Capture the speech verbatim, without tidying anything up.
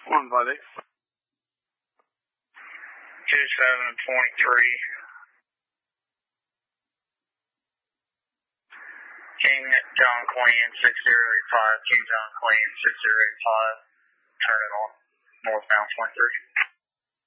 One buddy. Two seven twenty-three. King John Queen six zero eight five. King John Queen six zero eight five. Turn it on. Northbound twenty-three.